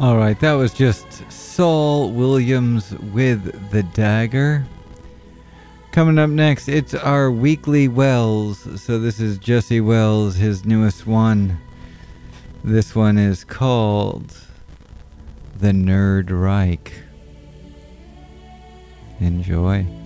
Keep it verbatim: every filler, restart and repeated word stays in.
All right, that was just Saul Williams with The Dagger. Coming up next, it's our weekly Wells. So this is Jesse Wells, his newest one. This one is called The Nerd Reich. Enjoy.